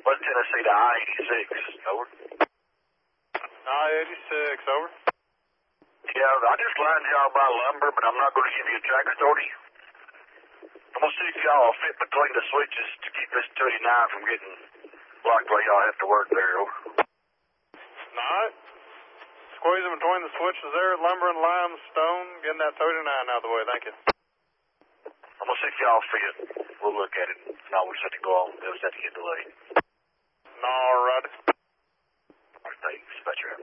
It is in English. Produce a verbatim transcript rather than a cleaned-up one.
West Tennessee to I eighty-six, over. I eighty-six, over. Yeah, I just lined y'all by lumber, but I'm not going to give you a track authority. I'm going to see if y'all fit between the switches to keep this two eighty-nine from getting blocked while y'all have to work there, over. Alright. Squeezing between the switches there, lumber and limestone, getting that two eighty-nine out of the way, thank you. I'm going to see if y'all fit. We'll look at it. No, we'll just have to go on. We'll just have to get delayed. Alright. Thanks. That's your